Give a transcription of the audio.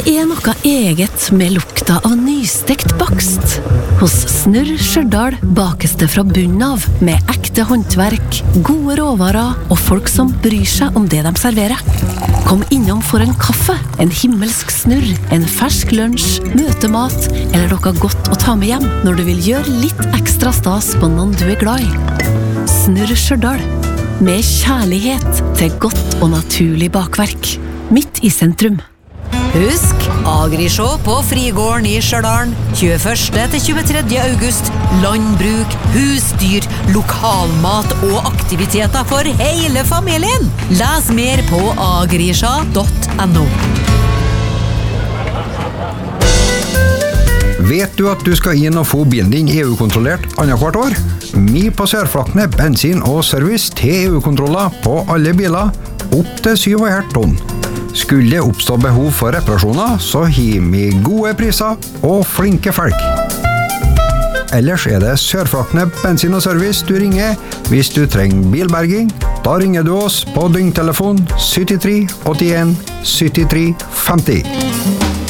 Det noe eget med lukta av nystekt bakst. Hos Snurr Stjørdal bakes det fra bunnen av, med ekte håndverk, gode råvarer og folk som bryr seg om det de serverer. Kom innom for en kaffe, en himmelsk snurr, en fersk lunsj, møtemat eller noe godt å ta med hjem når du vil gjøre litt ekstra stas på noen du er glad i. Snurr Stjørdal, med kjærlighet til godt og naturlig bakverk. Midt i sentrum. Husk, Agrishow på Frigården i Stjørdal, 21. til 23. august. Landbruk, husdyr, lokalmat og aktiviteter for hele familien. Les mer på agrishow.no. Vet du at du skal inn og få bilen din EU-kontrollert annethvert år? Mi på Sørflakkene bensin og service til EU-kontroller på alle biler, opp til 7,5 tonn. Skulle det oppstå behov for reparasjoner, så har vi gode priser og flinke folk. Ellers det Sørflakkene bensin og service du ringer hvis du trenger bilberging. Da ringer du oss på døgntelefon 73 81 73 50.